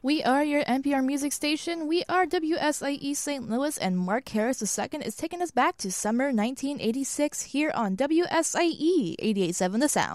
We are your NPR music station. We are WSIE St. Louis, and Mark Harris II is taking us back to summer 1986 here on WSIE 88.7 The Sound.